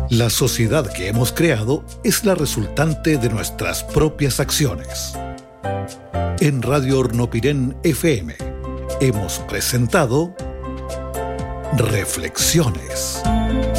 La sociedad que hemos creado es la resultante de nuestras propias acciones. En Radio Hornopirén FM hemos presentado Reflexiones.